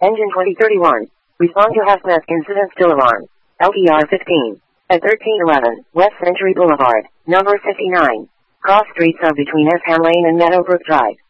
Engine 2031. Respond to hazmat incident still alarm. LTR 15. At 1311, West Century Boulevard, number 59. Cross streets are between Esham Lane and Meadowbrook Drive.